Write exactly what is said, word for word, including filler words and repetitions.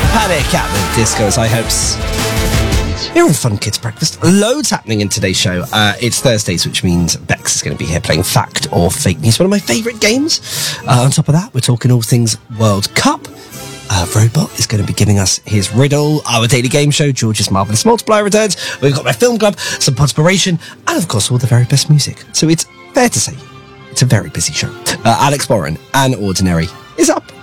Panic at the Disco, as I hopes. Here on Fun Kids Breakfast, loads happening in today's show. Uh, it's Thursdays, which means Bex is going to be here playing Fact or Fake News, one of my favourite games. Uh, on top of that, we're talking all things World Cup. Uh, Robot is going to be giving us his riddle. Our daily game show, George's Marvellous Multiplier, returns. We've got my film club, some podspiration, and of course all the very best music. So it's fair to say, it's a very busy show. Uh, Alex Boren and Ordinary is up.